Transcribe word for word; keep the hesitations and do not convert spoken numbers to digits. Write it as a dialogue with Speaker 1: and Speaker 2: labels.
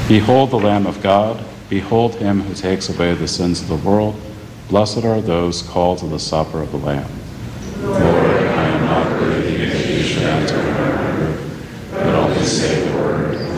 Speaker 1: Behold the Lamb of God. Behold him who takes away the sins of the world. Blessed are those called to the supper of the Lamb.